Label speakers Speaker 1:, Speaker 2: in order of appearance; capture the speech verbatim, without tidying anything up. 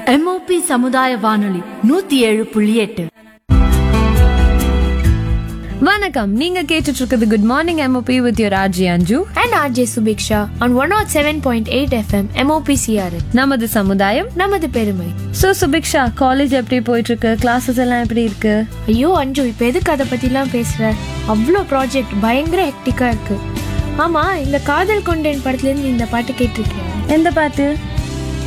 Speaker 1: MOP சமுதாய வானொலி நூத்தி ஏழு புள்ளி எட்டு.
Speaker 2: வணக்கம், நீங்க கேட்டுட்டு இருக்குது good morning MOP with your RJ அஞ்சு
Speaker 3: and R J Subiksha on one oh seven point eight F M M O P C R N.
Speaker 2: நமது சமுதாயம்
Speaker 3: நமது பெருமை.
Speaker 2: சோ சுபிக்ஷா, காலேஜ் எப்படி போயிட்டு இருக்கு? கிளாஸஸ் எல்லாம் எப்படி இருக்கு?
Speaker 3: ஐயோ அஞ்சு, இப்ப எதுக்கு அதை பத்திலாம் பேசுற? அவ்வளோ ப்ராஜெக்ட் பயங்கர ஹெக்டிக்கா இருக்கு. ஆமா, இந்த காதல் கொண்டேன் படத்துல இருந்து இந்த பாட்டு கேட்டிருக்கேன்.
Speaker 2: எந்த பாட்டு?